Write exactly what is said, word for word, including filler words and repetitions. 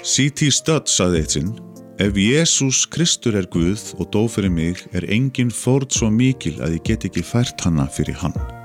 C T Studd sagði eitt sinn: Ef Jesús Kristur er Guð og dó fyrir mig, er engin fórn svo mikil að ég get ekki fært hana fyrir hann.